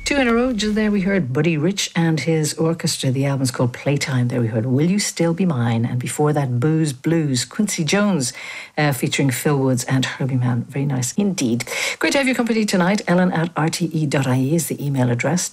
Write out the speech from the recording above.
Two in a row, just there we heard Buddy Rich and his orchestra. The album's called Playtime. There we heard Will You Still Be Mine? And before that, Booze Blues, Quincy Jones, featuring Phil Woods and Herbie Mann. Very nice indeed. Great to have your company tonight. Ellen at rte.ie is the email address.